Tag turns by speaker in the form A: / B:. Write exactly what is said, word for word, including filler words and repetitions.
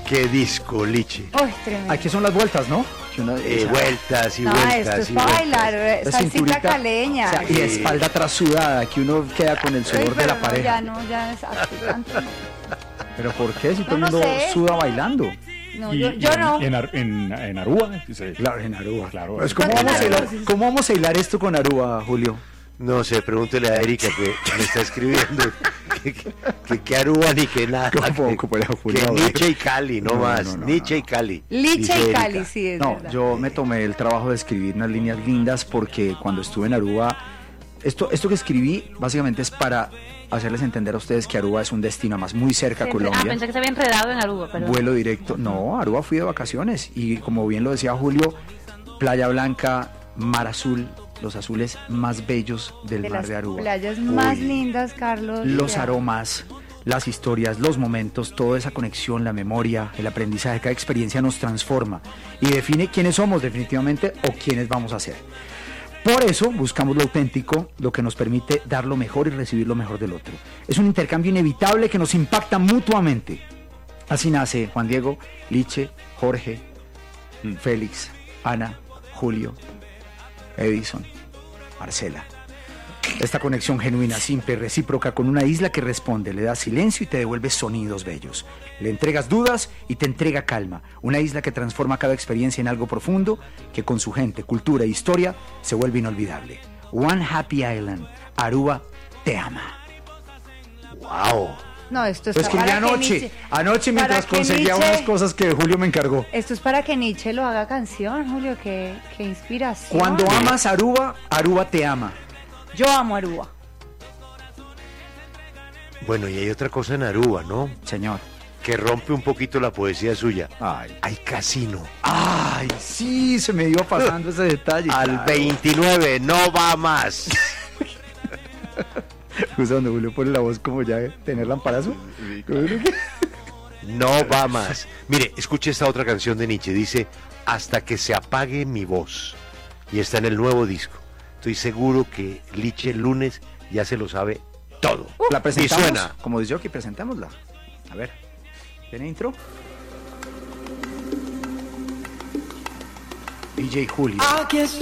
A: Qué disco, Liche.
B: Uy, tremendo.
C: Aquí son las vueltas, ¿no? Que uno-
A: Eh,
C: esa-
A: vueltas y
B: No,
A: vueltas
B: esto es
A: y
B: para
A: vueltas.
B: bailar, eh,
C: la
B: salsita
C: cinturita,
B: caleña.
C: o sea, y
A: Sí.
C: espalda trasudada, que uno queda con el
B: Uy,
C: sudor de
B: pero
C: la
B: no,
C: pareja.
B: ya no, ya es así tanto.
C: ¿Pero por qué? Si todo el
B: No, no
C: mundo
B: sé.
C: suda bailando.
B: No,
D: Y-
B: yo,
D: y
B: yo
D: en-
B: no.
D: En, Ar- en, en Aruba. sí.
C: Claro, en Aruba.
D: Claro.
C: Pues, ¿cómo,
B: ¿Cuánto
C: vamos a
B: en
C: hilar,
B: Aruba?
C: ¿Cómo vamos a hilar esto con Aruba, Julio?
A: No sé, pregúntele a Erika que me está escribiendo que, que, que, que Aruba ni que nada.
C: ¿Cómo?
A: que,
C: ¿Cómo era,
A: que
C: Julio?
A: Nietzsche y Cali, no,
C: No,
A: más.
C: no, no,
A: Nietzsche
C: no.
A: y Cali.
B: Liche
A: dice
B: y
A: Erika.
B: Cali, sí, es
C: No,
B: verdad.
C: yo me tomé el trabajo de escribir unas líneas lindas porque cuando estuve en Aruba, esto, esto que escribí básicamente es para hacerles entender a ustedes que Aruba es un destino más muy cerca a
E: Ah,
C: Colombia.
E: pensé que se había enredado en Aruba, pero
C: Vuelo directo. No, Aruba fui de vacaciones y como bien lo decía Julio, Playa Blanca, mar azul, los azules más bellos del
B: de
C: mar
B: las
C: de Aruba.
B: playas más
A: Uy.
B: lindas, Carlos.
C: Los
B: Ya.
C: aromas, las historias, los momentos, toda esa conexión, la memoria, el aprendizaje, cada experiencia nos transforma y define quiénes somos definitivamente o quiénes vamos a ser. Por eso buscamos lo auténtico, lo que nos permite dar lo mejor y recibir lo mejor del otro. Es un intercambio inevitable que nos impacta mutuamente. Así nace Juan Diego, Liche, Jorge, Félix, Ana, Julio, Edison, Marcela. Esta conexión genuina, simple, recíproca con una isla que responde, le da silencio y te devuelve sonidos bellos. Le entregas dudas y te entrega calma. Una isla que transforma cada experiencia en algo profundo, que con su gente, cultura e historia se vuelve inolvidable. One Happy Island. Aruba te ama.
A: Wow.
B: No, esto es
C: Lo escribí
B: para que
C: anoche,
B: Nietzsche-
C: anoche mientras
B: para que
C: conseguía
B: Nietzsche-
C: unas cosas que Julio me encargó.
B: Esto es para que Nietzsche lo haga canción, Julio, qué, qué inspiración.
C: Cuando amas Aruba, Aruba te ama.
B: Yo amo Aruba.
A: Bueno, y hay otra cosa en Aruba, ¿no?
C: Señor.
A: Que rompe un poquito la poesía suya.
C: Ay.
A: Hay casino.
C: Ay, sí, se me iba pasando ese detalle.
A: Al
C: claro.
A: veintinueve, no va más.
C: Justo donde Julio pone la voz como ya de tener lamparazo.
A: No va más. Mire, escuche esta otra canción de Nietzsche. Dice, hasta que se apague mi voz. Y está en el nuevo disco. Estoy seguro que Liche el lunes ya se lo sabe todo.
C: La presentamos.
A: Y suena.
C: Como dice yo, que presentémosla. A ver. ¿Tiene intro? D J Julio.